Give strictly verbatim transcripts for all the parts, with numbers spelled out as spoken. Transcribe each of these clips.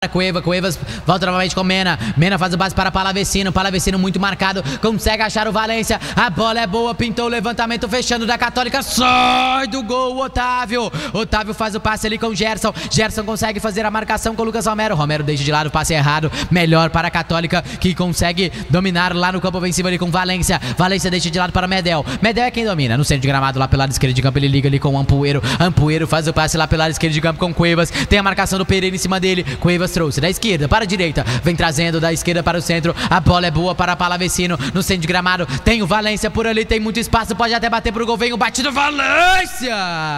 Cueva, Cuevas volta novamente com Mena. Mena faz o passe para Palavecino. Palavecino muito marcado, consegue achar o Valência. A bola é boa, pintou o levantamento, fechando da Católica. Sai do gol, Otávio. Otávio faz o passe ali com o Gerson. Gerson consegue fazer a marcação com o Lucas Romero. Romero deixa de lado, o passe errado. Melhor para a Católica, que consegue dominar lá no campo ofensivo ali com Valência. Valência deixa de lado para Medel. Medel é quem domina. No centro de gramado, lá pelo lado esquerdo de campo, ele liga ali com o Ampuero. Ampuero faz o passe lá pelo lado esquerdo de campo com Cuevas. Tem a marcação do Pereira em cima dele. Cuevas trouxe da esquerda para a direita, vem trazendo da esquerda para o centro, a bola é boa para Palavecino, no centro de gramado, tem o Valência por ali, tem muito espaço, pode até bater pro gol, vem o batido, Valência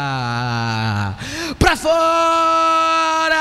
pra fora,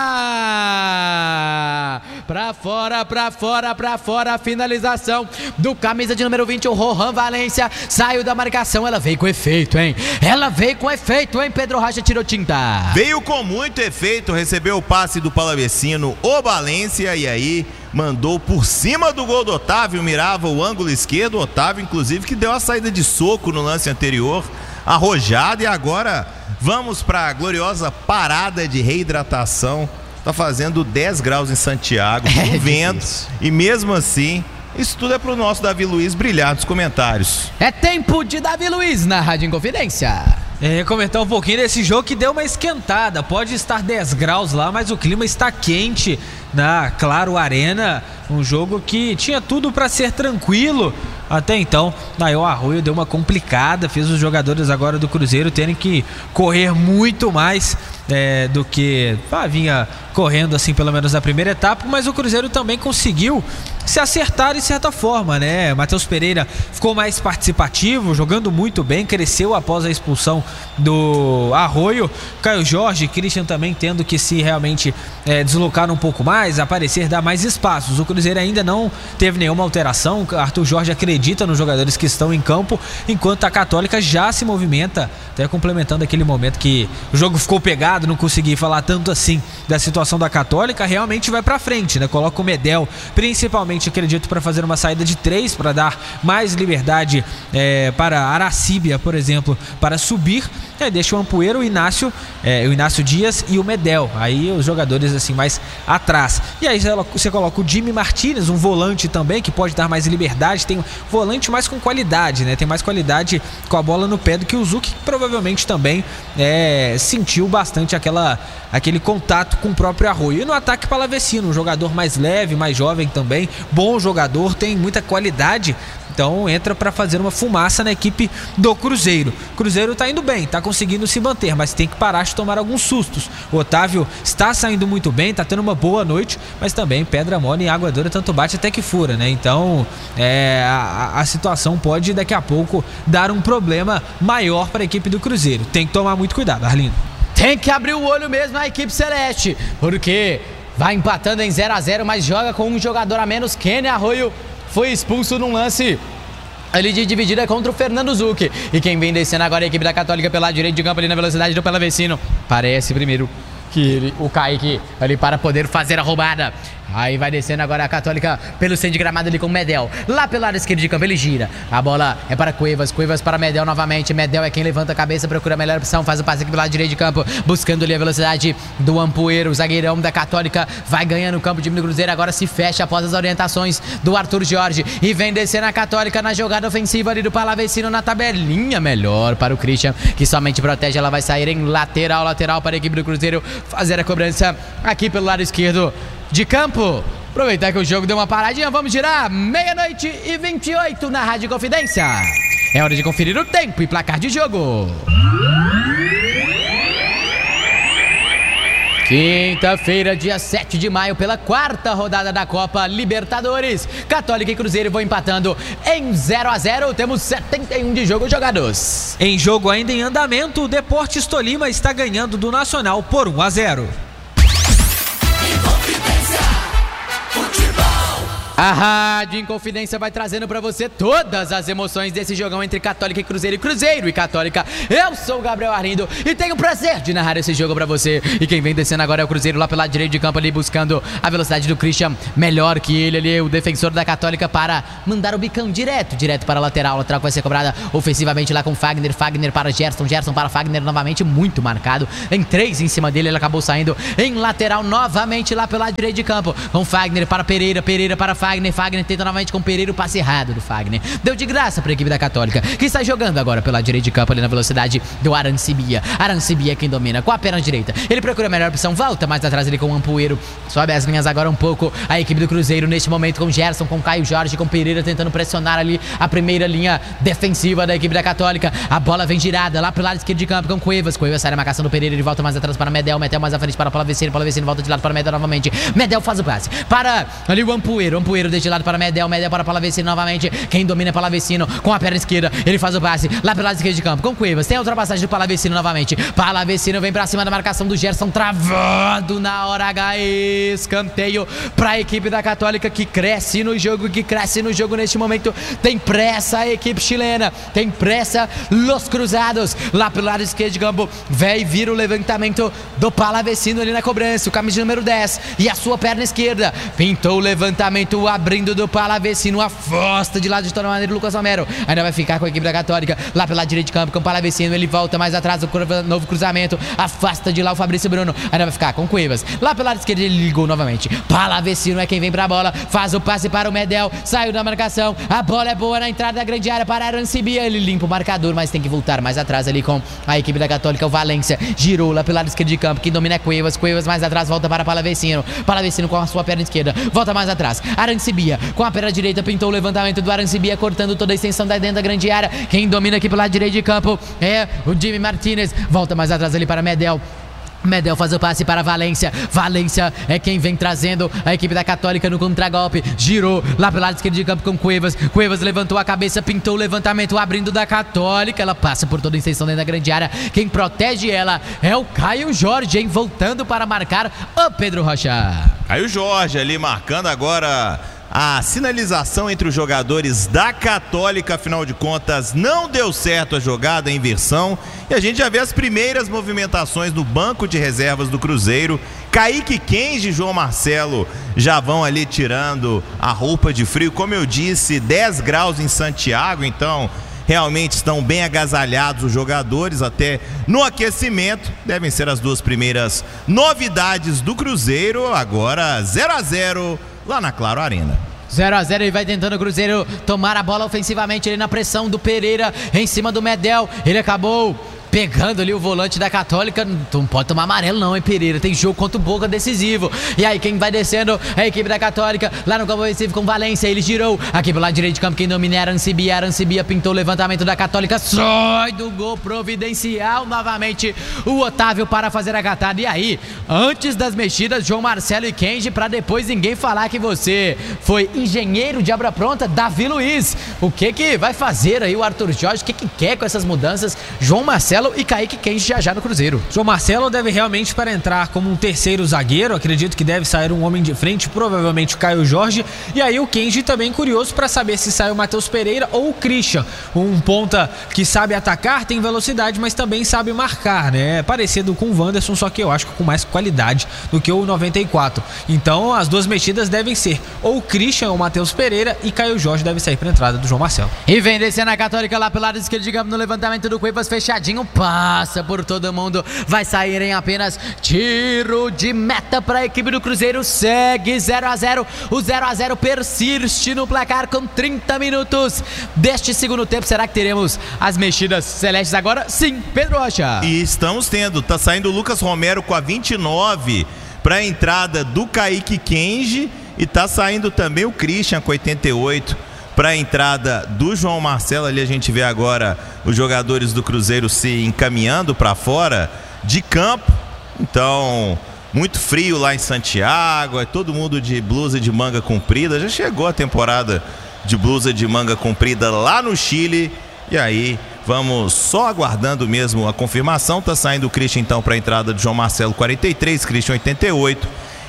pra fora, pra fora, pra fora, a finalização do camisa de número vinte, o Rohan Valência, saiu da marcação, ela veio com efeito, hein, ela veio com efeito, hein, Pedro Rocha tirou tinta. Veio com muito efeito, recebeu o passe do Palavecino, o Valência, e aí mandou por cima do gol do Otávio, mirava o ângulo esquerdo, o Otávio inclusive que deu a saída de soco no lance anterior, arrojado, e agora vamos para a gloriosa parada de reidratação. Tá fazendo dez graus em Santiago, com é vento, e mesmo assim isso tudo é pro nosso Davi Luiz brilhar nos comentários. É tempo de Davi Luiz na Rádio Inconfidência. É, comentar um pouquinho desse jogo que deu uma esquentada. Pode estar dez graus lá, mas o clima está quente na Claro Arena. Um jogo que tinha tudo para ser tranquilo. Até então, aí o Arroio deu uma complicada, fez os jogadores agora do Cruzeiro terem que correr muito mais é, do que ah, vinha correndo assim pelo menos na primeira etapa, mas o Cruzeiro também conseguiu se acertar de certa forma, né? Matheus Pereira ficou mais participativo, jogando muito bem, cresceu após a expulsão do Arroio. Caio Jorge, Christian também tendo que se realmente é, deslocar um pouco mais, aparecer, dar mais espaços. O Cruzeiro ainda não teve nenhuma alteração, Arthur Jorge acredita nos jogadores que estão em campo, enquanto a Católica já se movimenta, até complementando aquele momento que o jogo ficou pegado, não consegui falar tanto assim da situação da Católica, realmente vai pra frente, né? Coloca o Medel, principalmente acredito para fazer uma saída de três, para dar mais liberdade é, para Aracíbia, por exemplo, para subir, aí deixa o Ampuero, o Inácio, é, o Inácio Dias e o Medel, aí os jogadores assim mais atrás, e aí você coloca o Jimmy Martinez, um volante também que pode dar mais liberdade, tem um volante mais com qualidade, né? Tem mais qualidade com a bola no pé do que o Zuc, que provavelmente também é, sentiu bastante aquela, aquele contato com o próprio Arroio. E no ataque, Palavecino, um jogador mais leve, mais jovem também, bom jogador, tem muita qualidade, então entra para fazer uma fumaça na equipe do Cruzeiro. Cruzeiro tá indo bem, tá conseguindo se manter, mas tem que parar de tomar alguns sustos. O Otávio está saindo muito bem, tá tendo uma boa noite, mas também pedra mole e água dura, tanto bate até que fura, né? Então é, a, a situação pode daqui a pouco dar um problema maior para a equipe do Cruzeiro. Tem que tomar muito cuidado, Arlindo. Tem que abrir o olho mesmo a equipe celeste, porque vai empatando em zero a zero, mas joga com um jogador a menos. Kenny Arroio foi expulso num lance ali de dividida contra o Fernando Zuc. E quem vem descendo agora é a equipe da Católica pela direita de campo ali na velocidade do Palavecino. Parece primeiro que ele, o Kaique ali para poder fazer a roubada. Aí vai descendo agora a Católica pelo centro de gramado ali com o Medel. Lá pelo lado esquerdo de campo ele gira. A bola é para Cuevas. Cuevas para Medel novamente. Medel é quem levanta a cabeça, procura a melhor opção. Faz o passe aqui pelo lado direito de campo, buscando ali a velocidade do Ampuero. O zagueirão da Católica vai ganhando o campo de time do Cruzeiro. Agora se fecha após as orientações do Arthur Jorge. E vem descendo a Católica na jogada ofensiva ali do Palavecino na tabelinha. Melhor para o Christian, que somente protege. Ela vai sair em lateral, lateral para a equipe do Cruzeiro fazer a cobrança aqui pelo lado esquerdo de campo. Aproveitar que o jogo deu uma paradinha, vamos girar meia-noite e vinte e oito na Rádio Confidência. É hora de conferir o tempo e placar de jogo. Quinta-feira, dia sete de maio, pela quarta rodada da Copa Libertadores. Católica e Cruzeiro vão empatando em zero a zero. Temos setenta e um de jogo jogados. Em jogo ainda em andamento, o Deportes Tolima está ganhando do Nacional por um a zero. A Rádio Inconfidência vai trazendo pra você todas as emoções desse jogão entre Católica e Cruzeiro, e Cruzeiro e Católica. Eu sou o Gabriel Arlindo e tenho o prazer de narrar esse jogo pra você. E quem vem descendo agora é o Cruzeiro lá pelo lado direito de campo ali, buscando a velocidade do Christian. Melhor que ele ali, o defensor da Católica, para mandar o bicão direto, direto para a lateral. A lateral que vai ser cobrada ofensivamente lá com Fagner. Fagner para Gerson, Gerson para Fagner novamente, muito marcado. Em três em cima dele, ele acabou saindo em lateral novamente lá pelo lado direito de campo. Com Fagner para Pereira, Pereira para Fagner. Fagner, Fagner tenta novamente com o Pereira, o passe errado do Fagner. Deu de graça para a equipe da Católica, que está jogando agora pela direita de campo ali na velocidade do Arancibia. Arancibia é quem domina com a perna direita. Ele procura a melhor opção, volta mais atrás ali com o Ampoeiro. Sobe as linhas agora um pouco a equipe do Cruzeiro neste momento com Gerson, com Caio Jorge, com Pereira tentando pressionar ali a primeira linha defensiva da equipe da Católica. A bola vem girada lá pro lado esquerdo de campo com Cuevas. Cuevas sai a marcação do Pereira, ele volta mais atrás para Medel. Medel mais à frente para Palavecino. Palavecino volta de lado para Medel novamente. Medel faz o passe para ali o Ampoeiro. Ampoeiro deste lado para Medel, Medel para Palavecino novamente. Quem domina é Palavecino com a perna esquerda. Ele faz o passe lá pelo lado esquerdo de campo com Cuevas. Tem a ultrapassagem do Palavecino novamente. Palavecino vem pra cima da marcação do Gerson, travado na hora H. Escanteio para a equipe da Católica, que cresce no jogo, que cresce no jogo neste momento. Tem pressa a equipe chilena, tem pressa Los Cruzados. Lá pelo lado esquerdo de campo, vai vir o levantamento do Palavecino ali na cobrança. O camisa número dez e a sua perna esquerda. Pintou o levantamento, abrindo do Palavecino, afosta de lado de toda maneira Lucas Romero. Ainda vai ficar com a equipe da Católica lá pelo lado direito de campo com o Palavecino. Ele volta mais atrás, o novo cruzamento, afasta de lá o Fabrício Bruno. Ainda vai ficar com Cuevas lá pelo lado esquerdo. Ele ligou novamente. Palavecino é quem vem pra bola, faz o passe para o Medel, saiu da marcação. A bola é boa na entrada da grande área para Arancibia. Ele limpa o marcador, mas tem que voltar mais atrás ali com a equipe da Católica. O Valência girou lá pelo lado esquerdo de campo. Quem domina é Cuevas. Cuevas mais atrás, volta para Palavecino. Palavecino com a sua perna esquerda, volta mais atrás. Arancibia com a perna direita, pintou o levantamento do Arancibia, cortando toda a extensão da dentro da grande área. Quem domina aqui pelo lado direito de campo é o Jimmy Martinez. Volta mais atrás ali para Medel. Medel faz o passe para Valência. Valência é quem vem trazendo a equipe da Católica no contragolpe. Girou lá pelo lado esquerdo de campo com Cuevas. Cuevas levantou a cabeça, pintou o levantamento, abrindo da Católica. Ela passa por toda a extensão dentro da grande área. Quem protege ela é o Caio Jorge, hein? Voltando para marcar o Pedro Rocha. Caio Jorge ali marcando agora a sinalização entre os jogadores da Católica. Afinal de contas, não deu certo a jogada, a inversão, e a gente já vê as primeiras movimentações no banco de reservas do Cruzeiro. Kaique Kenji e João Marcelo já vão ali tirando a roupa de frio. Como eu disse, dez graus em Santiago, então realmente estão bem agasalhados os jogadores até no aquecimento. Devem ser as duas primeiras novidades do Cruzeiro. Agora zero a zero lá na Claro Arena. zero a zero, ele vai tentando o Cruzeiro tomar a bola ofensivamente ali na pressão do Pereira em cima do Medel. Ele acabou pegando ali o volante da Católica. Não pode tomar amarelo não, hein, Pereira? Tem jogo contra o Boca decisivo. E aí quem vai descendo é a equipe da Católica lá no campo ofensivo com Valência. Ele girou aqui pro lado direito de campo. Quem domina é Arancibia. Arancibia pintou o levantamento da Católica. Sai do gol providencial novamente o Otávio para fazer a catada. E aí, antes das mexidas, João Marcelo e Kenji, para depois ninguém falar que você foi engenheiro de obra pronta, Davi Luiz. O que que vai fazer aí o Arthur Jorge? O que que quer com essas mudanças? João Marcelo e Kaique Kenji já já no Cruzeiro. João Marcelo deve realmente para entrar como um terceiro zagueiro. Acredito que deve sair um homem de frente, provavelmente o Caio Jorge. E aí o Kenji também curioso para saber se sai o Matheus Pereira ou o Christian. Um ponta que sabe atacar, tem velocidade, mas também sabe marcar, né? É parecido com o Wanderson, só que eu acho que com mais qualidade do que o noventa e quatro. Então as duas mexidas devem ser ou o Christian ou o Matheus Pereira, e Caio Jorge deve sair para a entrada do João Marcelo. E vem descendo a Católica lá pelo lado esquerdo de campo no levantamento do Cuevas, fechadinho. Passa por todo mundo, vai sair em apenas tiro de meta para a equipe do Cruzeiro. Segue zero a zero, o zero a zero persiste no placar com trinta minutos deste segundo tempo. Será que teremos as mexidas celestes agora? Sim, Pedro Rocha. E estamos tendo, tá saindo o Lucas Romero com a vinte e nove para a entrada do Kaique Kenji, e tá saindo também o Christian com oitenta e oito para a entrada do João Marcelo. Ali a gente vê agora os jogadores do Cruzeiro se encaminhando para fora de campo. Então, muito frio lá em Santiago, é todo mundo de blusa de manga comprida. Já chegou a temporada de blusa de manga comprida lá no Chile. E aí, vamos só aguardando mesmo a confirmação. Tá saindo o Christian então para a entrada do João Marcelo, quarenta e três, Christian oitenta e oito.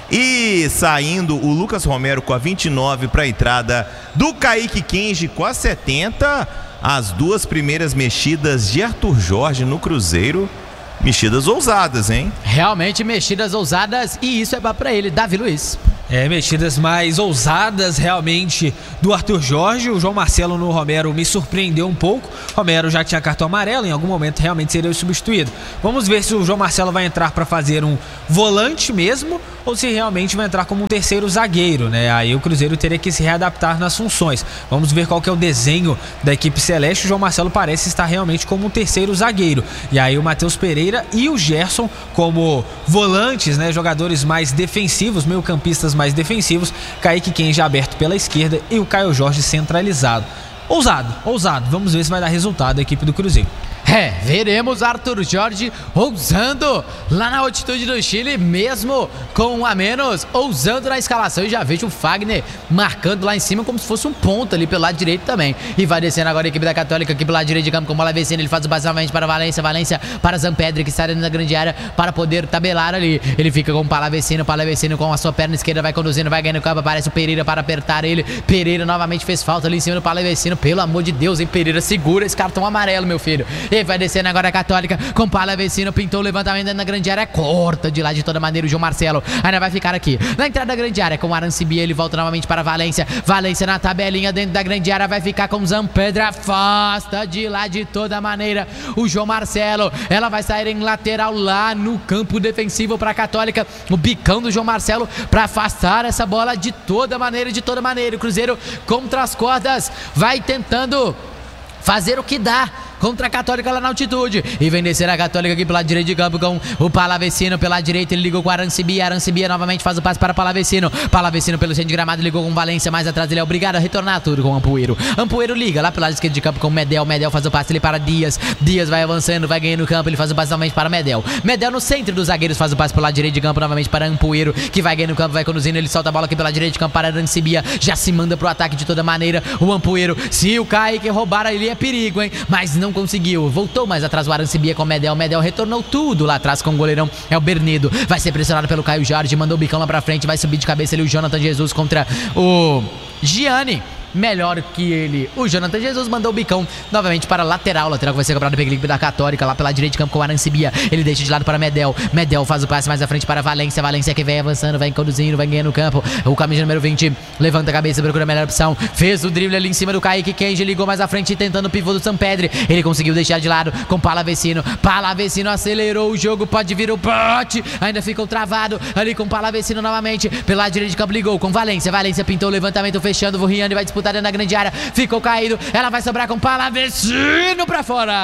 E saindo o Lucas Romero com a vinte e nove para a entrada do Kaique Kenji com a setenta. As duas primeiras mexidas de Arthur Jorge no Cruzeiro. Mexidas ousadas, hein? Realmente mexidas ousadas, e isso é para ele, Davi Luiz. É, mexidas mais ousadas realmente do Arthur Jorge. O João Marcelo no Romero me surpreendeu um pouco. Romero já tinha cartão amarelo, em algum momento realmente seria substituído. Vamos ver se o João Marcelo vai entrar para fazer um volante mesmo ou se realmente vai entrar como um terceiro zagueiro, né? Aí o Cruzeiro teria que se readaptar nas funções. Vamos ver qual que é o desenho da equipe celeste. O João Marcelo parece estar realmente como um terceiro zagueiro. E aí o Matheus Pereira e o Gerson como volantes, né? Jogadores mais defensivos, meio-campistas mais defensivos. Kaique Kenji aberto pela esquerda e o Caio Jorge centralizado. Ousado, ousado. Vamos ver se vai dar resultado a equipe do Cruzeiro. É, veremos Arthur Jorge ousando lá na altitude do Chile, mesmo com um a menos, ousando na escalação. E já vejo o Fagner marcando lá em cima como se fosse um ponta ali pelo lado direito também. E vai descendo agora a equipe da Católica aqui pelo lado direito de campo com bola vencendo. Ele faz o basicamente para Valência, Valência para Zampedri, que sai dentro da grande área para poder tabelar ali. Ele fica com o Palavecino, Palavecino com a sua perna esquerda vai conduzindo, vai ganhando campo, aparece o Pereira para apertar ele. Pereira novamente fez falta ali em cima do Palavecino. Pelo amor de Deus, hein, Pereira, segura esse cartão amarelo, meu filho. E vai descendo agora a Católica com Palavecino, pintou o levantamento dentro da grande área, corta de lá de toda maneira o João Marcelo, ainda vai ficar aqui na entrada da grande área com o Arancibia, ele volta novamente para Valência, Valência na tabelinha dentro da grande área, vai ficar com o Zampedri, afasta de lá de toda maneira o João Marcelo, ela vai sair em lateral lá no campo defensivo para a Católica, o bicão do João Marcelo para afastar essa bola de toda maneira, de toda maneira, o Cruzeiro contra as cordas, vai tentando fazer o que dá contra a Católica lá na altitude. E vem descer a Católica aqui pelo lado direito de campo com o Palavecino pela direita. Ele ligou com o Arancibia. Arancibia novamente faz o passe para Palavecino. Palavecino pelo centro de gramado. Ligou com o Valência. Mais atrás ele é obrigado a retornar tudo com o Ampuero. Ampuero liga lá pelo lado esquerdo de campo com o Medel. Medel faz o passe ali para Dias. Dias vai avançando, vai ganhando o campo. Ele faz o passe novamente para Medel. Medel no centro dos zagueiros faz o passe pelo lado direito de campo novamente para Ampuero, que vai ganhando o campo, vai conduzindo. Ele solta a bola aqui pela direita de campo para Arancibia. Já se manda pro ataque de toda maneira. O Ampuero, se o Kaique roubar ali é perigo, hein? Mas não conseguiu. Voltou mais atrás o Arancibia com o Medel. Medel retornou tudo lá atrás com o goleirão. É o Bernedo. Vai ser pressionado pelo Caio Jorge. Mandou o bicão lá pra frente. Vai subir de cabeça ali o Jonathan Jesus contra o Gianni. Melhor que ele, o Jonathan Jesus mandou o bicão novamente para a lateral. Lateral que vai ser cobrado pela equipe da Católica lá pela direita de campo com o Arancibia. Ele deixa de lado para Medel. Medel faz o passe mais à frente para Valência. Valência que vem avançando, vai conduzindo, vai ganhando o campo. O camisa número vinte levanta a cabeça, procura a melhor opção. Fez o drible ali em cima do Kaique Kenji. Ligou mais à frente tentando o pivô do Zampedri. Ele conseguiu deixar de lado com Palavecino. Palavecino acelerou o jogo. Pode vir o bote. Ainda ficou travado ali com Palavecino novamente. Pela direita de campo ligou com Valência. Valência pintou o levantamento fechando. O Riani vai disputar dentro da grande área, ficou caído, ela vai sobrar com Palavecino pra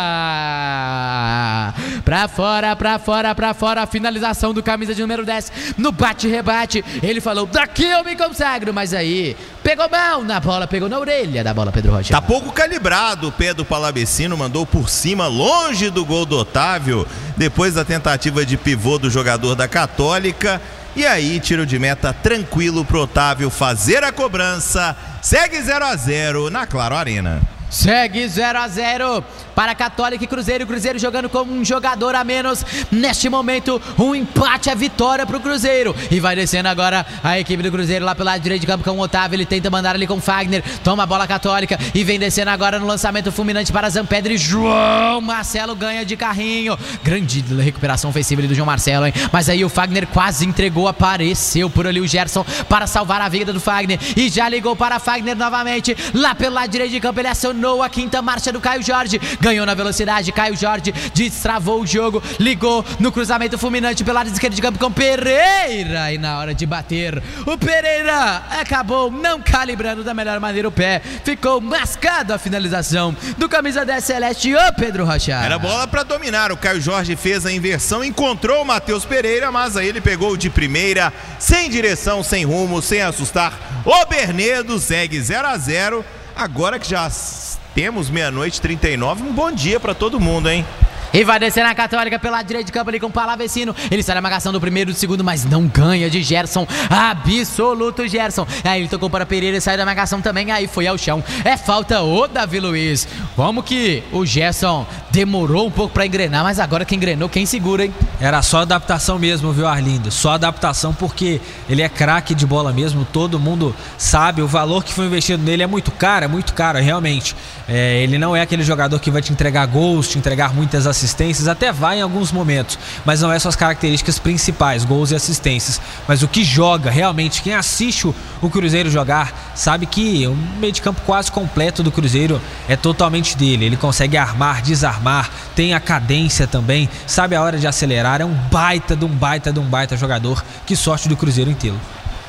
fora, pra fora, pra fora, pra fora, a finalização do camisa de número dez, no bate-rebate, ele falou, daqui eu me consagro, mas aí, pegou mal na bola, pegou na orelha da bola, Pedro Rocha. Tá pouco calibrado o pé do Palavecino, mandou por cima, longe do gol do Otávio, depois da tentativa de pivô do jogador da Católica. E aí, tiro de meta tranquilo pro Otávio fazer a cobrança. Segue zero a zero na Claro Arena. Segue zero a zero para Católica e Cruzeiro. Cruzeiro jogando com um jogador a menos. Neste momento, um empate, a vitória pro Cruzeiro. E vai descendo agora a equipe do Cruzeiro lá pelo lado direito de campo com o Otávio. Ele tenta mandar ali com o Fagner. Toma a bola Católica e vem descendo agora no lançamento fulminante para Zampedri. João Marcelo ganha de carrinho. Grande recuperação ofensiva ali do João Marcelo, hein? Mas aí o Fagner quase entregou. Apareceu por ali o Gerson para salvar a vida do Fagner. E já ligou para Fagner novamente. Lá pelo lado direito de campo ele acionou a quinta marcha do Caio Jorge, ganhou na velocidade, Caio Jorge destravou o jogo, ligou no cruzamento fulminante pelo lado esquerdo de campo com Pereira, e na hora de bater, o Pereira acabou não calibrando da melhor maneira o pé, ficou mascado a finalização do camisa dez Celeste, ô Pedro Rocha. Era bola pra dominar, o Caio Jorge fez a inversão, encontrou o Matheus Pereira, mas aí ele pegou de primeira, sem direção, sem rumo, sem assustar, o Bernedo segue zero a zero. Agora que já temos meia-noite e trinta e nove, um bom dia pra todo mundo, hein? E vai descer na Católica pela direita de campo ali com o Palavecino. Ele sai na marcação do primeiro e do segundo, mas não ganha de Gerson. Absoluto Gerson. Aí ele tocou para Pereira e sai da marcação também. Aí foi ao chão. É falta o Davi Luiz. Como que o Gerson demorou um pouco para engrenar, mas agora quem engrenou, quem segura, hein? Era só adaptação mesmo, viu, Arlindo? Só adaptação, porque ele é craque de bola mesmo. Todo mundo sabe. O valor que foi investido nele é muito caro, é muito caro, realmente. É, ele não é aquele jogador que vai te entregar gols, te entregar muitas assistências, até vai em alguns momentos, mas não é suas características principais, gols e assistências. Mas o que joga realmente, quem assiste o Cruzeiro jogar, sabe que o meio de campo quase completo do Cruzeiro é totalmente dele. Ele consegue armar, desarmar, tem a cadência também, sabe a hora de acelerar, é um baita de um baita de um baita jogador. Que sorte do Cruzeiro inteiro.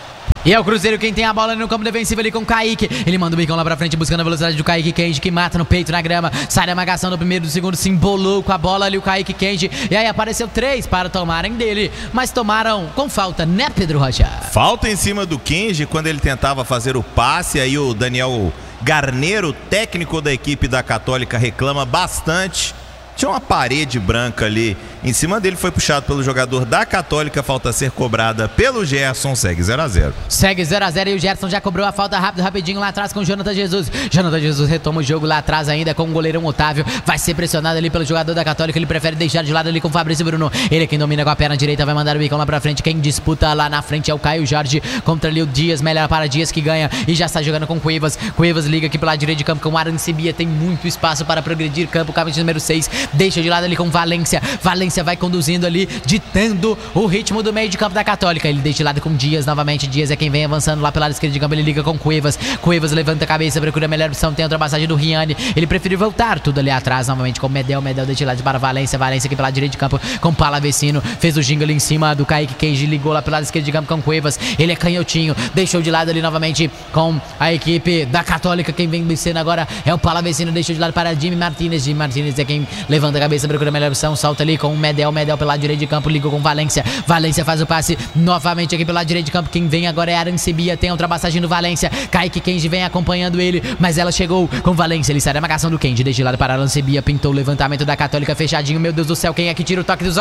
E é o Cruzeiro quem tem a bola no campo defensivo ali com o Kaique. Ele manda o bicão lá pra frente buscando a velocidade do Kaique Kenji, que mata no peito na grama. Sai da marcação do primeiro e do segundo, se embolou com a bola ali o Kaique Kenji. E aí apareceu três para tomarem dele, mas tomaram com falta, né, Pedro Rocha? Falta em cima do Kenji quando ele tentava fazer o passe. Aí o Daniel Garneiro, técnico da equipe da Católica, reclama bastante. Tinha uma parede branca ali em cima dele, foi puxado pelo jogador da Católica, falta a ser cobrada pelo Gerson, segue zero a zero. Segue zero a zero e o Gerson já cobrou a falta rápido, rapidinho lá atrás com o Jonathan Jesus. Jonathan Jesus retoma o jogo lá atrás ainda com o goleirão Otávio, vai ser pressionado ali pelo jogador da Católica, ele prefere deixar de lado ali com o Fabrício Bruno. Ele é quem domina com a perna direita, vai mandar o bicão lá pra frente, quem disputa lá na frente é o Caio Jorge contra ali o Dias, melhor para Dias que ganha e já está jogando com Cuevas. Cuevas liga aqui pela direita de campo com o Arancibia, tem muito espaço para progredir, campo, camisa número seis, deixa de lado ali com Valência. Valência vai conduzindo ali, ditando o ritmo do meio de campo da Católica. Ele deixa de lado com Dias novamente. Dias é quem vem avançando lá pela lado esquerda de campo. Ele liga com Cuevas. Cuevas levanta a cabeça, procura a melhor opção. Tem a ultrapassagem do Riani. Ele preferiu voltar tudo ali atrás novamente com Medel. Medel deixa de lado para Valência. Valência aqui pela direita de campo com Palavecino. Fez o jingle ali em cima do Kaique Kenji. Ligou lá pelo lado esquerdo de campo com Cuevas. Ele é canhotinho. Deixou de lado ali novamente com a equipe da Católica. Quem vem vencendo agora é o Palavecino. Deixou de lado para Jimmy Martinez. Jimmy Martinez é quem levanta a cabeça, procura a melhor opção. Salta ali com o Medel. Medel pela direita de campo. Ligou com Valência. Valência faz o passe novamente aqui pela direita de campo. Quem vem agora é Arancibia. Tem a ultrapassagem do Valência. Kaique Kenji vem acompanhando ele, mas ela chegou com Valência. Ele sai da marcação do Kenji. Deixa de lado para Arancibia. Pintou o levantamento da Católica fechadinho. Meu Deus do céu, quem é que tira o toque do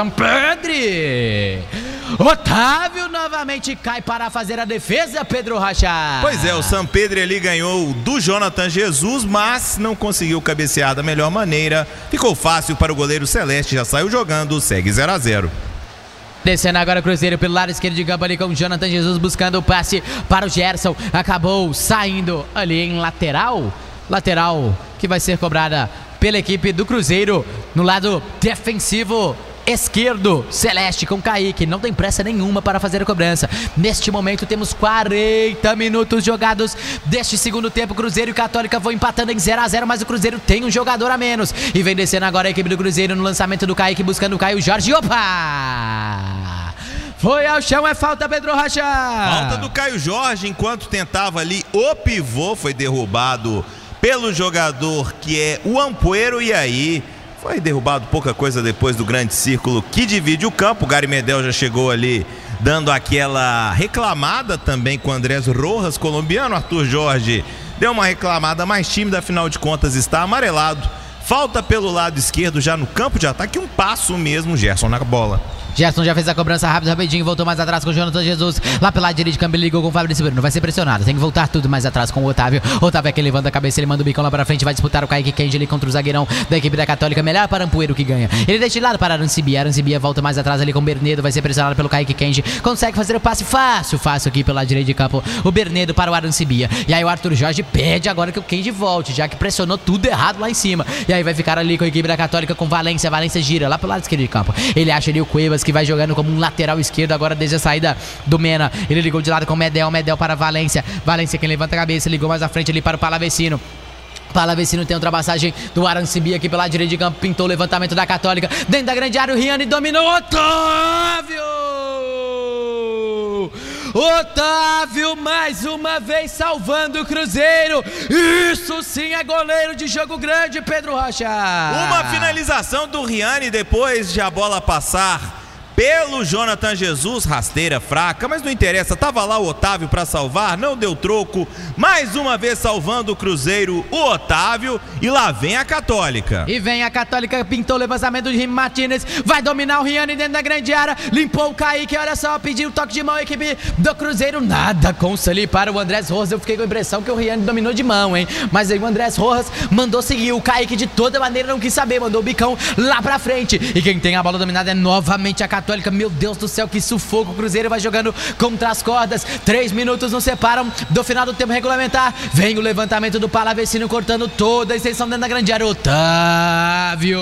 Zampedre? Otávio novamente cai para fazer a defesa, Pedro Rocha. Pois é, o Sampedri ali ganhou do Jonathan Jesus, mas não conseguiu cabecear da melhor maneira. Ficou fácil para o goleiro Celeste, já saiu jogando, segue zero a zero. Descendo agora o Cruzeiro pelo lado esquerdo de campo ali com o Jonathan Jesus buscando o passe para o Gerson. Acabou saindo ali em lateral. Lateral que vai ser cobrada pela equipe do Cruzeiro no lado defensivo esquerdo. Celeste com Kaique, não tem pressa nenhuma para fazer a cobrança. Neste momento temos quarenta minutos jogados deste segundo tempo. Cruzeiro e Católica vão empatando em zero a zero, mas o Cruzeiro tem um jogador a menos. E vem descendo agora a equipe do Cruzeiro no lançamento do Kaique, buscando o Caio Jorge. Opa! Foi ao chão, é falta, Pedro Rocha. Falta do Caio Jorge, enquanto tentava ali o pivô, foi derrubado pelo jogador que é o Ampoeiro, e aí foi derrubado pouca coisa depois do grande círculo que divide o campo. O Gary Medel já chegou ali dando aquela reclamada também com o Andrés Rojas, colombiano. Arthur Jorge deu uma reclamada mais tímida, afinal de contas está amarelado. Falta pelo lado esquerdo já no campo de ataque, um passo mesmo, Gerson na bola. Gerson já fez a cobrança rápido, rapidinho, voltou mais atrás com o Jonathan Jesus. Lá pela direita de campo, ele ligou com o Fabrício Bruno. Vai ser pressionado, tem que voltar tudo mais atrás com o Otávio. Otávio é quem levanta a cabeça, ele manda o bicão lá para frente. Vai disputar o Kaique Kenji ali contra o zagueirão da equipe da Católica. Melhor para Ampoeiro que ganha. Ele deixa de lado para Arancibia. Arancibia volta mais atrás ali com o Bernedo. Vai ser pressionado pelo Kaique Kenji. Consegue fazer o passe fácil, fácil aqui pela direita de campo. O Bernedo para o Arancibia. E aí o Arthur Jorge pede agora que o Kenji volte, já que pressionou tudo errado lá em cima. E aí vai ficar ali com a equipe da Católica com Valência. Valência gira lá pelo lado esquerdo de campo. Ele acha ali o Cuevas, que vai jogando como um lateral esquerdo agora desde a saída do Mena. Ele ligou de lado com o Medel, Medel para Valência. Valência quem levanta a cabeça, ligou mais à frente ali para o Palavecino. Palavecino tem a ultrapassagem do Arancibia aqui pela direita de campo, pintou o levantamento da Católica. Dentro da grande área o Riani dominou. Otávio! Otávio mais uma vez salvando o Cruzeiro. Isso sim é goleiro de jogo grande, Pedro Rocha. Uma finalização do Riani depois de a bola passar pelo Jonathan Jesus, rasteira fraca, mas não interessa, tava lá o Otávio para salvar, não deu troco, mais uma vez salvando o Cruzeiro, o Otávio, e lá vem a Católica. E vem a Católica, pintou o levantamento de Remy Martinez, vai dominar o Riane dentro da grande área, limpou o Kaique, olha só, pediu o toque de mão, a equipe do Cruzeiro, nada consta ali para o Andrés Rojas, eu fiquei com a impressão que o Riane dominou de mão, hein, mas aí o Andrés Rojas mandou seguir, o Kaique de toda maneira não quis saber, mandou o bicão lá pra frente, e quem tem a bola dominada é novamente a Católica. Meu Deus do céu, que sufoco, o Cruzeiro vai jogando contra as cordas, três minutos nos separam do final do tempo regulamentar, vem o levantamento do Palavecino cortando toda a extensão dentro da grande área, Otávio,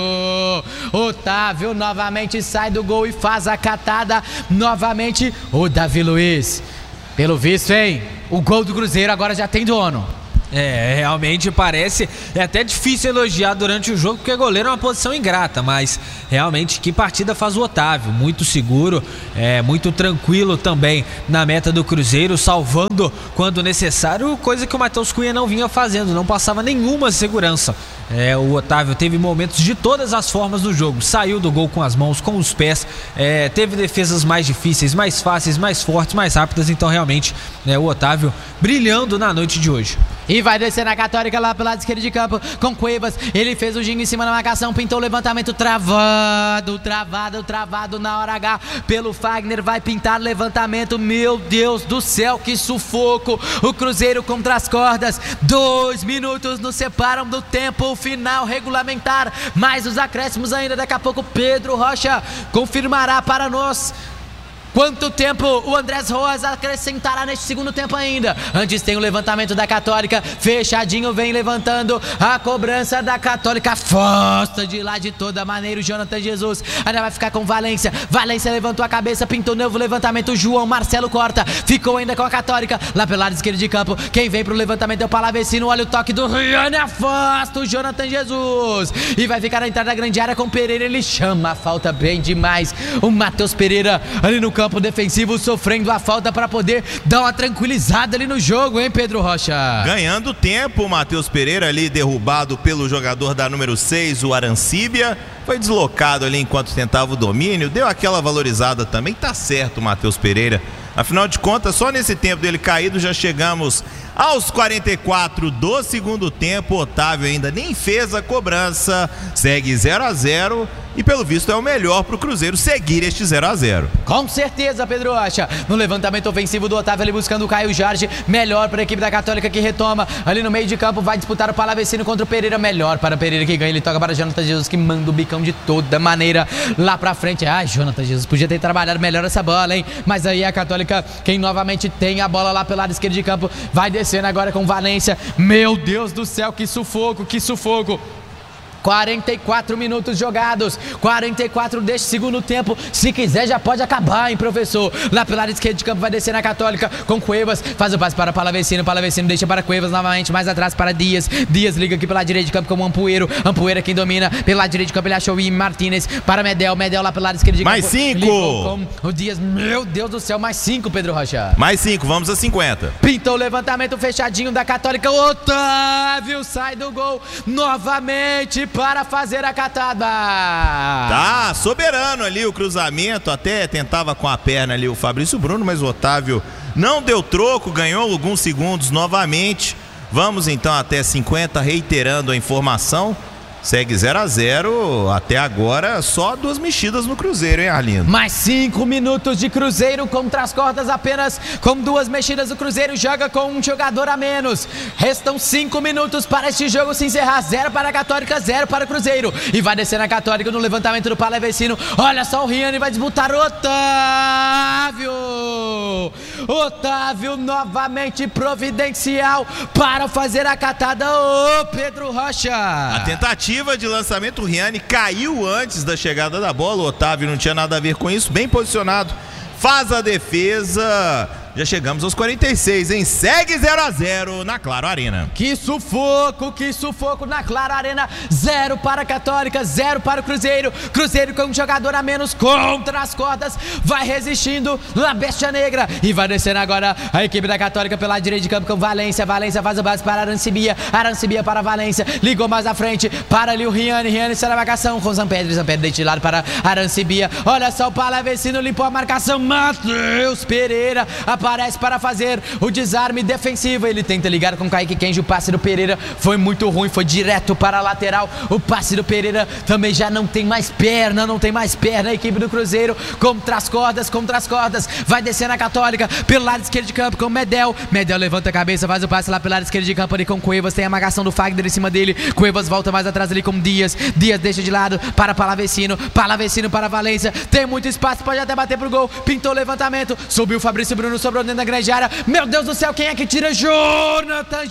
Otávio novamente sai do gol e faz a catada, novamente o Davi Luiz, pelo visto, hein, o gol do Cruzeiro agora já tem dono. É, realmente parece, é até difícil elogiar durante o jogo, porque goleiro é uma posição ingrata, mas realmente que partida faz o Otávio, muito seguro, é, muito tranquilo também na meta do Cruzeiro, salvando quando necessário, coisa que o Matheus Cunha não vinha fazendo, não passava nenhuma segurança. É, o Otávio teve momentos de todas as formas no jogo, saiu do gol com as mãos, com os pés, é, teve defesas mais difíceis, mais fáceis, mais fortes, mais rápidas, então realmente é, o Otávio brilhando na noite de hoje. E vai descer na Católica lá pelo lado esquerdo de campo com Cuevas, ele fez o gingo em cima da marcação, pintou o levantamento, travado, travado, travado na hora H pelo Fagner, vai pintar levantamento, meu Deus do céu, que sufoco, o Cruzeiro contra as cordas, dois minutos nos separam do tempo final regulamentar, mais os acréscimos ainda, daqui a pouco Pedro Rocha confirmará para nós quanto tempo o Andrés Rojas acrescentará neste segundo tempo ainda. Antes tem o levantamento da Católica, fechadinho, vem levantando a cobrança da Católica, afasta de lá de toda maneira o Jonathan Jesus, ainda vai ficar com Valência, Valência levantou a cabeça, pintou novo levantamento, o João Marcelo corta, ficou ainda com a Católica, lá pelo lado esquerdo de campo, quem vem pro levantamento é o Palavecino, olha o toque do Riane, afasta o Jonathan Jesus, e vai ficar na entrada da grande área com o Pereira, ele chama a falta bem demais, o Matheus Pereira ali no campo campo defensivo sofrendo a falta para poder dar uma tranquilizada ali no jogo, hein, Pedro Rocha? Ganhando tempo, o Matheus Pereira ali derrubado pelo jogador da número seis, o Arancíbia, foi deslocado ali enquanto tentava o domínio, deu aquela valorizada também, tá certo o Matheus Pereira, afinal de contas só nesse tempo dele caído já chegamos aos quarenta e quatro do segundo tempo, Otávio ainda nem fez a cobrança, segue zero a zero e pelo visto é o melhor pro Cruzeiro seguir este zero a zero. Com certeza, Pedro Rocha, no levantamento ofensivo do Otávio ali buscando o Caio Jorge, melhor para a equipe da Católica que retoma ali no meio de campo, vai disputar o Palavecino contra o Pereira, melhor para o Pereira que ganha, ele toca para Jonathan Jesus que manda o bicão de toda maneira lá pra frente. Ai, Jonathan Jesus podia ter trabalhado melhor essa bola, hein, mas aí a Católica, quem novamente tem a bola lá pelo lado esquerdo de campo, vai descendo agora com Valência, meu Deus do céu, que sufoco, que sufoco. quarenta e quatro minutos jogados, quarenta e quatro deste segundo tempo, se quiser já pode acabar, hein, professor? Lá pelo lado esquerdo de campo vai descer na Católica com Cuevas, faz o passe para Palavecino, Palavecino deixa para Cuevas novamente, mais atrás para Dias, Dias liga aqui pela direita de campo com o Ampuero, Ampuero quem domina, pelo lado direito de campo ele achou o Remy Martinez para Medel, Medel lá pelo lado esquerdo de campo. Mais cinco! Com o Dias, meu Deus do céu, mais cinco, Pedro Rocha. Mais cinco, vamos a cinquenta. Pintou o levantamento fechadinho da Católica, Otávio sai do gol novamente para fazer a catada. Tá soberano ali o cruzamento, até tentava com a perna ali o Fabrício Bruno, mas o Otávio não deu troco, ganhou alguns segundos novamente. Vamos então até cinquenta, reiterando a informação. Segue zero a zero, até agora só duas mexidas no Cruzeiro, hein, Arlindo? Mais cinco minutos de Cruzeiro contra as cordas, apenas com duas mexidas o Cruzeiro joga com um jogador a menos. Restam cinco minutos para este jogo se encerrar, zero para a Católica, zero para o Cruzeiro. E vai descer na Católica no levantamento do Palavecino, olha só o Riane vai disputar Otávio. Otávio novamente providencial para fazer a catada, ô Pedro Rocha. A tentativa de lançamento, o Riane caiu antes da chegada da bola, o Otávio não tinha nada a ver com isso, bem posicionado, faz a defesa, Já chegamos aos quarenta e seis, hein? Segue zero a zero na Claro Arena. Que sufoco, que sufoco na Claro Arena. Zero para a Católica, zero para o Cruzeiro. Cruzeiro com um jogador a menos contra as cordas. Vai resistindo a Bestia Negra. E vai descendo agora a equipe da Católica pela direita de campo com Valência. Valência faz o base para Arancibia. Arancibia para Valência. Ligou mais à frente para ali o Riane. Riane sai da marcação com Zampedri. Zampedri de lado para Arancibia. Olha só o Palavecino limpou a marcação. Matheus Pereira aparece para fazer o desarme defensivo. Ele tenta ligar com o Kaique Kenji. O passe do Pereira foi muito ruim, foi direto para a lateral. O passe do Pereira também já não tem mais perna, não tem mais perna. A equipe do Cruzeiro contra as cordas, contra as cordas. Vai descendo a Católica pelo lado esquerdo de campo com Medel. Medel levanta a cabeça, faz o passe lá pelo lado esquerdo de campo ali com Cuevas. Tem a marcação do Fagner em cima dele. Cuevas volta mais atrás ali com Dias. Dias deixa de lado para Palavecino. Palavecino para Valência. Tem muito espaço, pode até bater pro gol. Pintou o levantamento. Subiu o Fabrício Bruno, sobrou dentro da grande área. Meu Deus do céu, quem é que tira? Jonathan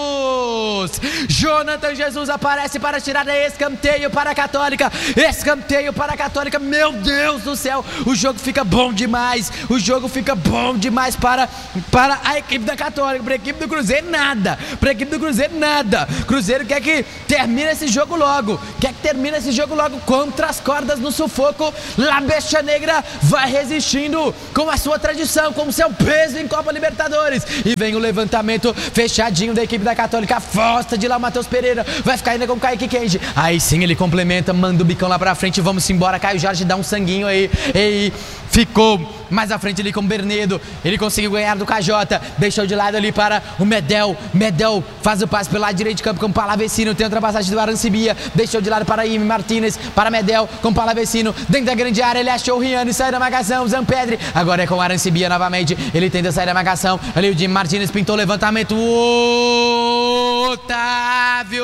Jesus. Jonathan Jesus aparece para tirar a escanteio para a Católica. Escanteio para a Católica. Meu Deus do céu, o jogo fica bom demais. O jogo fica bom demais para, para a equipe da Católica. Para a equipe do Cruzeiro, nada. Para a equipe do Cruzeiro, nada. Cruzeiro quer que termine esse jogo logo. Quer que termine esse jogo logo contra as cordas no sufoco. La Bestia Negra vai resistindo com a sua tradição, com o seu peso em Copa Libertadores. E vem o levantamento fechadinho da equipe da Católica. Afosta de lá o Matheus Pereira. Vai ficar ainda com o Kaique Kenji. Aí sim ele complementa, manda o bicão lá pra frente. Vamos embora. Caio Jorge dá um sanguinho aí. E ficou mais à frente ali com o Bernedo. Ele conseguiu ganhar do K J. Deixou de lado ali para o Medel. Medel faz o passe pelo lado direito de campo com o Palavecino. Tem a ultrapassagem do Arancibia. Deixou de lado para Ime Martínez. Para Medel com o Palavecino. Dentro da grande área ele achou o Riane. Sai da marcação. Zampedri. Agora é com o Arancibia novamente. Ele tenta sair da marcação. Ali o Jimmy Martínez pintou o levantamento. Otávio!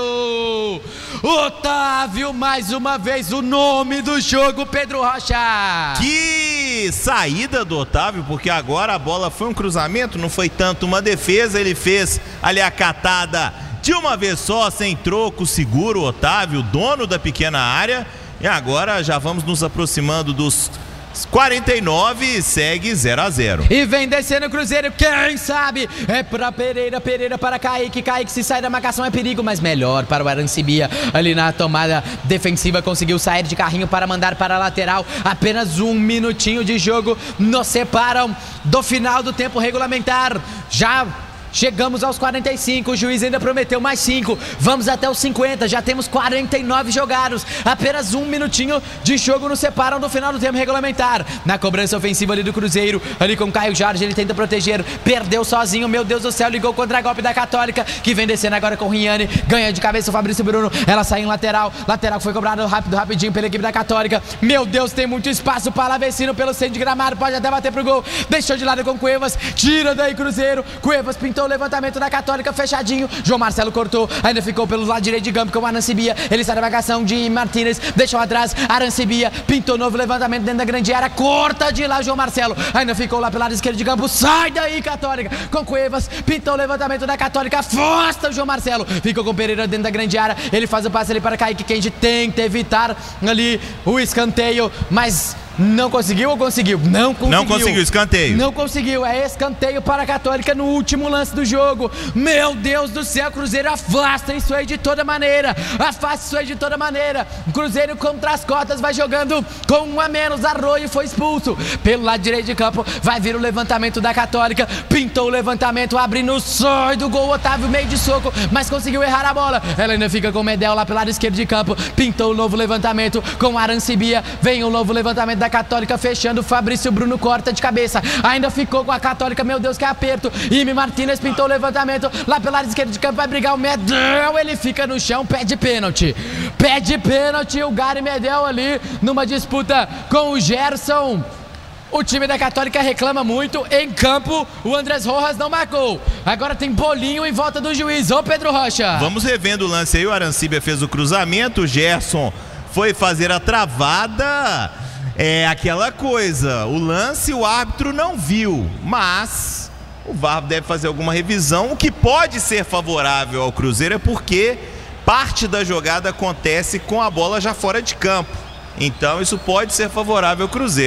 Otávio, mais uma vez o nome do jogo, Pedro Rocha. Que saída do Otávio, porque agora a bola foi um cruzamento, não foi tanto uma defesa. Ele fez ali a catada de uma vez só, sem troco, seguro. O Otávio, dono da pequena área. E agora já vamos nos aproximando dos quarenta e nove, segue zero a zero. E vem descendo o Cruzeiro, quem sabe? É para Pereira, Pereira para Kaique. Kaique, se sai da marcação é perigo, mas melhor para o Arancibia. Ali na tomada defensiva conseguiu sair de carrinho para mandar para a lateral. Apenas um minutinho de jogo nos separam do final do tempo regulamentar. Já chegamos aos quarenta e cinco, o juiz ainda prometeu mais cinco. Vamos até os cinquenta, já temos quarenta e nove jogados. Apenas um minutinho de jogo nos separam do final do tempo regulamentar. Na cobrança ofensiva ali do Cruzeiro, ali com o Caio Jorge, ele tenta proteger, perdeu sozinho, meu Deus do céu, ligou contra a golpe da Católica, que vem descendo agora com o Riane, ganha de cabeça o Fabrício Bruno, ela sai em lateral, lateral que foi cobrado rápido, rapidinho pela equipe da Católica. Meu Deus, tem muito espaço para Palavecino pelo centro de gramado, pode até bater pro gol, deixou de lado com o Cuevas, tira daí Cruzeiro, Cuevas pintou o levantamento da Católica fechadinho. João Marcelo cortou, ainda ficou pelo lado direito de campo com o Arancibia. Ele sai da marcação de Martínez, deixou atrás Arancibia, pintou novo levantamento dentro da grande área, corta de lá João Marcelo, ainda ficou lá pelo lado esquerdo de campo. Sai daí Católica, com Cuevas, pintou o levantamento da Católica, afosta o João Marcelo, ficou com Pereira dentro da grande área. Ele faz o passe ali para Kaique Kenji, tenta evitar ali o escanteio, mas não conseguiu ou conseguiu? Não conseguiu. Não conseguiu, escanteio. Não conseguiu, é escanteio para a Católica no último lance do jogo. Meu Deus do céu, Cruzeiro afasta isso aí de toda maneira. Afasta isso aí de toda maneira. Cruzeiro contra as cotas, vai jogando com um a menos. Arroio foi expulso. Pelo lado direito de campo, vai vir o levantamento da Católica. Pintou o levantamento, abrindo o sonho do gol. Otávio meio de soco, mas conseguiu errar a bola. Ela ainda fica com o Medel lá pelo lado esquerdo de campo. Pintou o novo levantamento com o Arancibia. Vem o novo levantamento da Católica fechando, Fabrício Bruno corta de cabeça, ainda ficou com a Católica, meu Deus que aperto. Ime Martínez pintou o levantamento lá pelo lado esquerdo de campo, vai brigar o Medel, ele fica no chão, pede pênalti, pede pênalti o Gary Medel ali numa disputa com o Gerson. O time da Católica reclama muito. Em campo, o Andrés Rojas não marcou. Agora tem bolinho em volta do juiz. Ô Pedro Rocha, vamos revendo o lance aí. O Arancibia fez o cruzamento, o Gerson foi fazer a travada. É aquela coisa, o lance o árbitro não viu, mas o V A R deve fazer alguma revisão. O que pode ser favorável ao Cruzeiro é porque parte da jogada acontece com a bola já fora de campo. Então isso pode ser favorável ao Cruzeiro.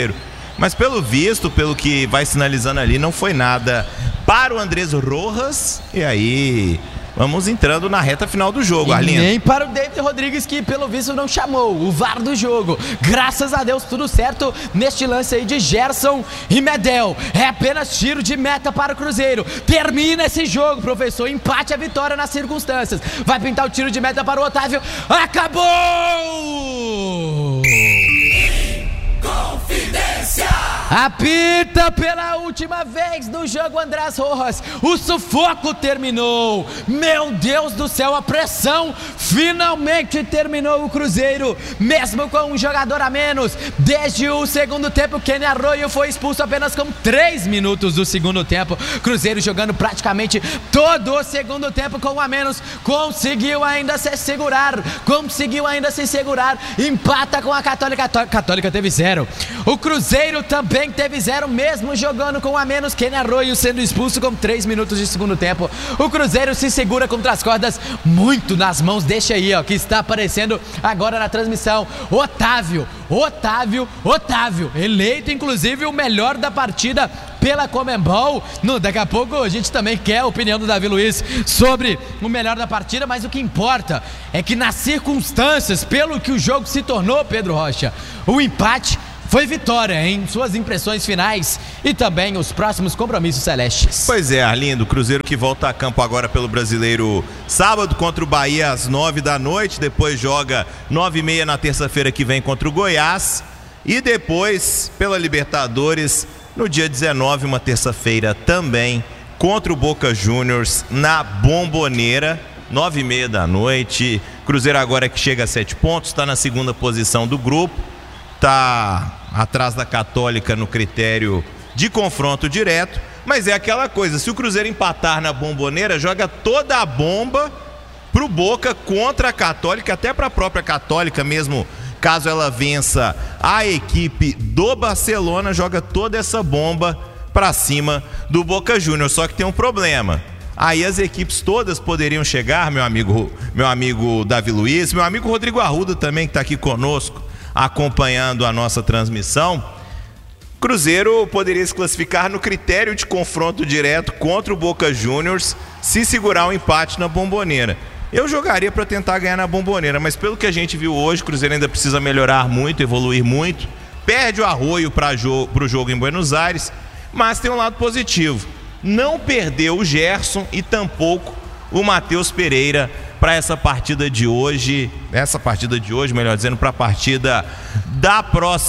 Mas pelo visto, pelo que vai sinalizando ali, não foi nada para o Andrés Rojas. E aí, vamos entrando na reta final do jogo, e Arlindo. Nem para o David Rodrigues, que pelo visto não chamou o V A R do jogo. Graças a Deus, tudo certo neste lance aí de Gerson e Medel. É apenas tiro de meta para o Cruzeiro. Termina esse jogo, professor. Empate a vitória nas circunstâncias. Vai pintar o tiro de meta para o Otávio. Acabou! Confidência! Apita pela última vez no jogo Andrés Rojas. O sufoco terminou. Meu Deus do céu, a pressão finalmente terminou. O Cruzeiro, mesmo com um jogador a menos, desde o segundo tempo, Kenny Arroyo foi expulso apenas com três minutos do segundo tempo. Cruzeiro jogando praticamente todo o segundo tempo com um a menos, conseguiu ainda se segurar, conseguiu ainda se segurar, empata com a Católica. Católica teve zero. O Cruzeiro também teve zero, mesmo jogando com um a menos, Kenny Arroyo sendo expulso com três minutos de segundo tempo. O Cruzeiro se segura contra as cordas, muito nas mãos, deixa aí, ó, que está aparecendo agora na transmissão. Otávio, Otávio, Otávio, eleito inclusive o melhor da partida pela Conmebol. No, daqui a pouco a gente também quer a opinião do Davi Luiz sobre o melhor da partida, mas o que importa é que nas circunstâncias, pelo que o jogo se tornou, Pedro Rocha, o empate foi vitória em suas impressões finais e também os próximos compromissos celestes. Pois é, Arlindo, Cruzeiro que volta a campo agora pelo Brasileiro sábado contra o Bahia às nove da noite, depois joga nove e meia na terça-feira que vem contra o Goiás e depois pela Libertadores no dia dezenove, uma terça-feira também, contra o Boca Juniors na Bombonera, nove e meia da noite. Cruzeiro agora que chega a sete pontos, está na segunda posição do grupo, está atrás da Católica no critério de confronto direto, mas é aquela coisa, se o Cruzeiro empatar na Bombonera, joga toda a bomba pro Boca contra a Católica, até para a própria Católica mesmo, caso ela vença a equipe do Barcelona, joga toda essa bomba para cima do Boca Juniors. Só que tem um problema, aí as equipes todas poderiam chegar, meu amigo, meu amigo Davi Luiz, meu amigo Rodrigo Arruda também, que está aqui conosco acompanhando a nossa transmissão. Cruzeiro poderia se classificar no critério de confronto direto contra o Boca Juniors se segurar um empate na Bombonera. Eu jogaria para tentar ganhar na Bombonera, mas pelo que a gente viu hoje, o Cruzeiro ainda precisa melhorar muito, evoluir muito. Perde o Arroio para jo- o jogo em Buenos Aires, mas tem um lado positivo. Não perdeu o Gerson e tampouco o Matheus Pereira para essa partida de hoje, essa partida de hoje, melhor dizendo, para a partida da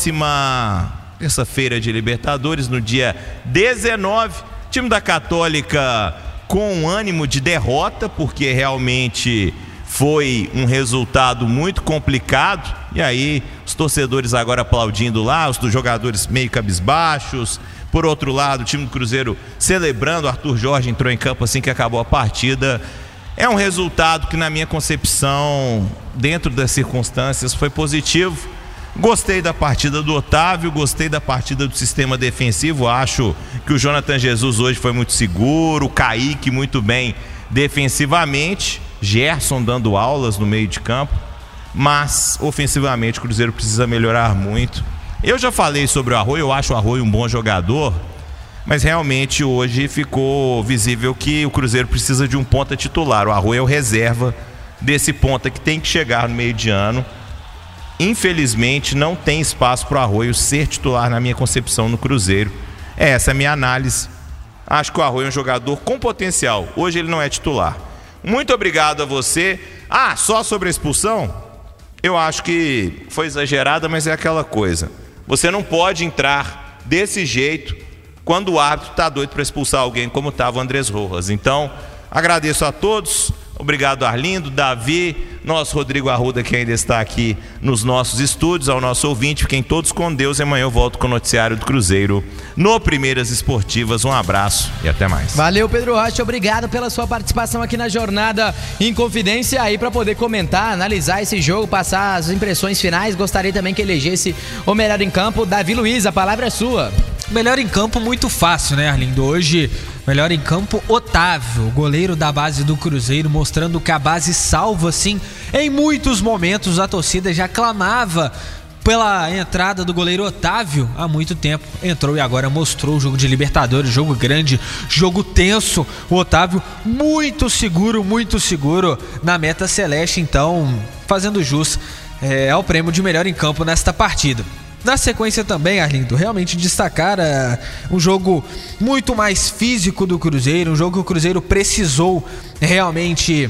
próxima terça-feira de Libertadores, no dia dezenove. Time da Católica com um ânimo de derrota, porque realmente foi um resultado muito complicado, e aí os torcedores agora aplaudindo lá, os dos jogadores meio cabisbaixos. Por outro lado, o time do Cruzeiro celebrando. Arthur Jorge entrou em campo assim que acabou a partida. É um resultado que, na minha concepção, dentro das circunstâncias, foi positivo. Gostei da partida do Otávio, gostei da partida do sistema defensivo. Acho que o Jonathan Jesus hoje foi muito seguro, o Kaique muito bem defensivamente, Gerson dando aulas no meio de campo, mas ofensivamente o Cruzeiro precisa melhorar muito. Eu já falei sobre o Arroio, eu acho o Arroio um bom jogador, mas realmente hoje ficou visível que o Cruzeiro precisa de um ponta titular. O Arroio é o reserva desse ponta que tem que chegar no meio de ano. Infelizmente não tem espaço para o Arroio ser titular, na minha concepção, no Cruzeiro. Essa é a minha análise. Acho que o Arroio é um jogador com potencial. Hoje ele não é titular. Muito obrigado a você. Ah, só sobre a expulsão? Eu acho que foi exagerada, mas é aquela coisa. Você não pode entrar desse jeito quando o árbitro está doido para expulsar alguém, como estava o Andrés Rojas. Então, agradeço a todos. Obrigado, Arlindo, Davi, nosso Rodrigo Arruda, que ainda está aqui nos nossos estúdios, ao nosso ouvinte. Fiquem todos com Deus e amanhã eu volto com o noticiário do Cruzeiro no Primeiras Esportivas. Um abraço e até mais. Valeu, Pedro Rocha, obrigado pela sua participação aqui na Jornada em Confidência, aí para poder comentar, analisar esse jogo, passar as impressões finais. Gostaria também que elegesse o melhor em campo. Davi Luiz, a palavra é sua. Melhor em campo muito fácil, né, Arlindo? Hoje, melhor em campo, Otávio, goleiro da base do Cruzeiro, mostrando que a base salva, sim. Em muitos momentos a torcida já clamava pela entrada do goleiro Otávio há muito tempo. Entrou e agora mostrou o jogo de Libertadores, jogo grande, jogo tenso. O Otávio muito seguro, muito seguro na meta celeste, então fazendo jus é, ao prêmio de melhor em campo nesta partida. Na sequência também, Arlindo, realmente destacar uh, um jogo muito mais físico do Cruzeiro, um jogo que o Cruzeiro precisou realmente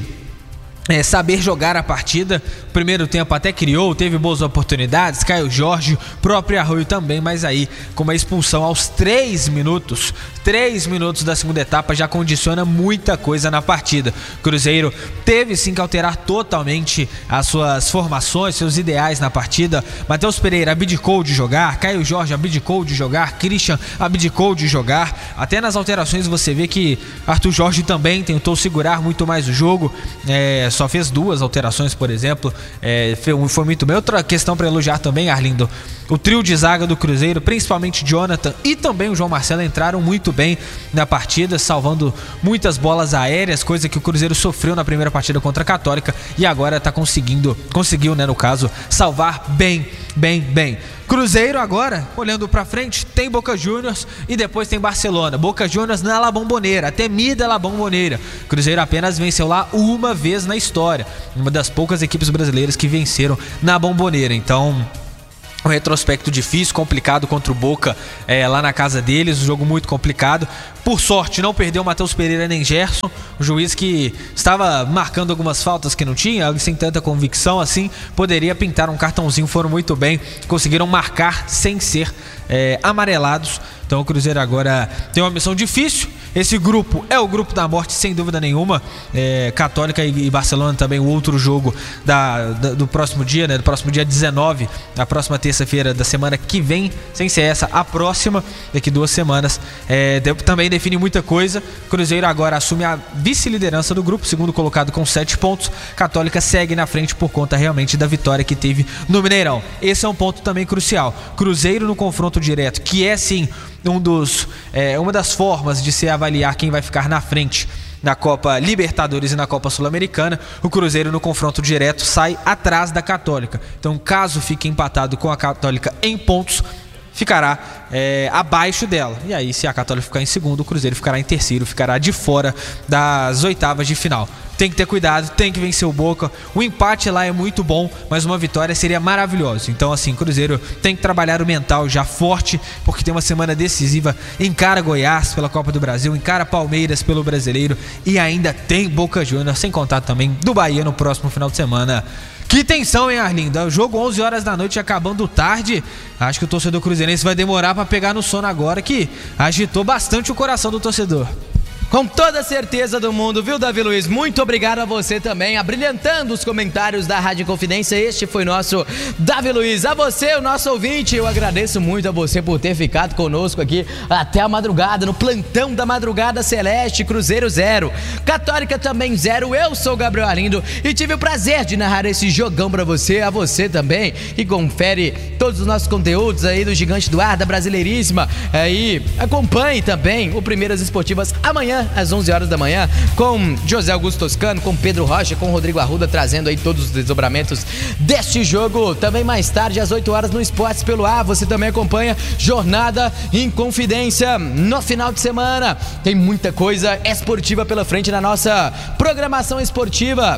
É, saber jogar a partida. Primeiro tempo até criou, teve boas oportunidades, Caio Jorge, próprio Arroio também, mas aí com uma expulsão aos três minutos, três minutos da segunda etapa já condiciona muita coisa na partida. Cruzeiro teve sim que alterar totalmente as suas formações, seus ideais na partida. Matheus Pereira abdicou de jogar, Caio Jorge abdicou de jogar, Christian abdicou de jogar. Até nas alterações você vê que Arthur Jorge também tentou segurar muito mais o jogo, é, só fez duas alterações, por exemplo, é, foi muito bem. Outra questão para elogiar também, Arlindo, o trio de zaga do Cruzeiro, principalmente Jonathan e também o João Marcelo, entraram muito bem na partida, salvando muitas bolas aéreas, coisa que o Cruzeiro sofreu na primeira partida contra a Católica e agora está conseguindo, conseguiu, né, no caso, salvar bem, bem, bem. Cruzeiro agora, olhando pra frente, tem Boca Juniors e depois tem Barcelona. Boca Juniors na La Bombonera, temida La Bombonera. Cruzeiro apenas venceu lá uma vez na história. Uma das poucas equipes brasileiras que venceram na Bombonera. Então, um retrospecto difícil, complicado contra o Boca é, lá na casa deles, um jogo muito complicado. Por sorte, não perdeu o Matheus Pereira nem Gerson, o juiz que estava marcando algumas faltas que não tinha, sem tanta convicção assim, poderia pintar um cartãozinho, foram muito bem, conseguiram marcar sem ser é, amarelados. Então o Cruzeiro agora tem uma missão difícil. Esse grupo é o grupo da morte, sem dúvida nenhuma. É, Católica e Barcelona também, o outro jogo da, da, do próximo dia, né? Do próximo dia dezenove, a próxima terça-feira da semana que vem, sem ser essa, a próxima, daqui duas semanas. É, também define muita coisa. Cruzeiro agora assume a vice-liderança do grupo, segundo colocado com sete pontos. Católica segue na frente por conta realmente da vitória que teve no Mineirão. Esse é um ponto também crucial. Cruzeiro no confronto direto, que é sim um dos, é, uma das formas de se avaliar quem vai ficar na frente na Copa Libertadores e na Copa Sul-Americana. O Cruzeiro no confronto direto sai atrás da Católica. Então, caso fique empatado com a Católica em pontos, ficará é, abaixo dela. E aí, se a Católica ficar em segundo, o Cruzeiro ficará em terceiro, ficará de fora das oitavas de final. Tem que ter cuidado, tem que vencer o Boca. O empate lá é muito bom, mas uma vitória seria maravilhosa. Então, assim, Cruzeiro tem que trabalhar o mental já forte, porque tem uma semana decisiva. Encara Goiás pela Copa do Brasil, encara Palmeiras pelo Brasileiro e ainda tem Boca Juniors, sem contar também do Bahia no próximo final de semana. Que tensão, hein, Arlindo? O jogo onze horas da noite, acabando tarde. Acho que o torcedor cruzeirense vai demorar para pegar no sono agora, que agitou bastante o coração do torcedor. Com toda certeza do mundo, viu, Davi Luiz? Muito obrigado a você também, abrilhantando os comentários da Rádio Confidência. Este foi nosso Davi Luiz. A você, o nosso ouvinte, eu agradeço muito a você por ter ficado conosco aqui até a madrugada, no plantão da Madrugada Celeste. Cruzeiro zero, Católica também zero. Eu sou o Gabriel Arlindo e tive o prazer de narrar esse jogão pra você, a você também, que confere todos os nossos conteúdos aí do Gigante do Ar, da Brasileiríssima. Aí, acompanhe também o Primeiras Esportivas amanhã, às onze horas da manhã, com José Augusto Toscano, com Pedro Rocha, com Rodrigo Arruda, trazendo aí todos os desdobramentos deste jogo. Também mais tarde, às oito horas, no Esportes pelo Ar, você também acompanha Jornada em Confidência no final de semana. Tem muita coisa esportiva pela frente na nossa programação esportiva.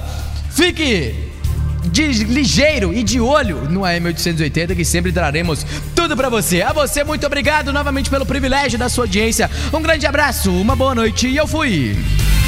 Fique de ligeiro e de olho no A M oitocentos e oitenta, que sempre traremos tudo pra você. A você, muito obrigado novamente pelo privilégio da sua audiência. Um grande abraço, uma boa noite e eu fui!